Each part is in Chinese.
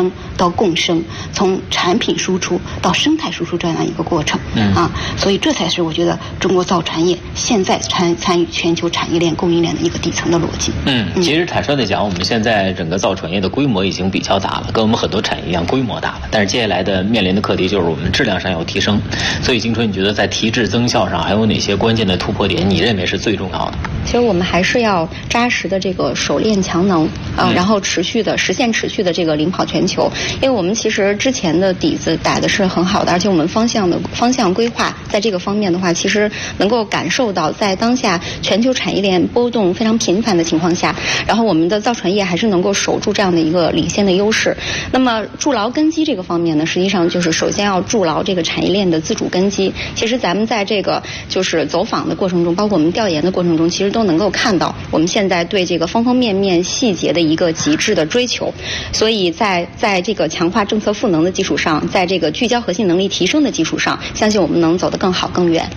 生到共生，从产品输出到生态输出这样一个过程。所以这才是我觉得中国造船业现在参与全球产业链供应链的一个底层的逻辑。 其实坦率的讲，我们现在整个造船业的规模已经比较大了，跟我们很多产业一样规模大了。但是接下来的面临的课题就是我们质量上要提升。所以金春，你觉得在提质增效上还有哪些关键的突破点？你认为是最重要的？ 其实我们还是要扎实的这个手链强能然后实现持续的这个领跑全球。因为我们其实之前的底子打的是很好的，而且我们方向规划在这个方面的话，其实能够感受到在当下全球产业链波动非常频繁的情况下，然后我们的造船业还是能够守住这样的一个领先的优势。那么筑牢根基这个方面呢，实际上就是首先要筑牢这个产业链的自主根基。其实咱们在这个就是走访的过程中，包括我们调研的过程中，其实都能够看到我们现在对这个方方面面细节的一个极致的追求。所以在这个强化政策赋能的基础上，在这个聚焦核心能力提升的基础上，相信我们能走得更好更远。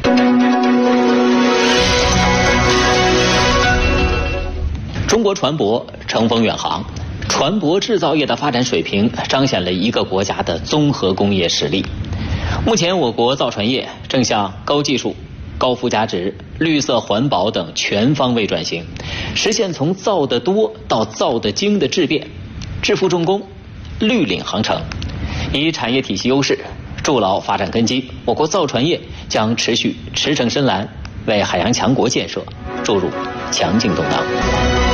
中国船舶乘风远航，船舶制造业的发展水平彰显了一个国家的综合工业实力。目前我国造船业正向高技术、高附加值、绿色环保等全方位转型，实现从造得多到造得精的质变，致富重工，绿领航程。以产业体系优势筑牢发展根基，我国造船业将持续驰骋深蓝，为海洋强国建设注入强劲动能。